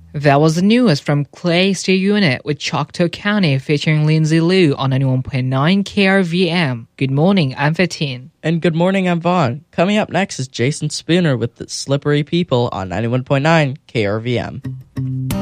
That was the news from Clay State Unit with Choctaw County featuring Lindsay Liu on 91.9 KRVM. Good morning, I'm Fatin. And good morning, I'm Vaughn. Coming up next is Jason Spooner with the Slippery People on 91.9 KRVM.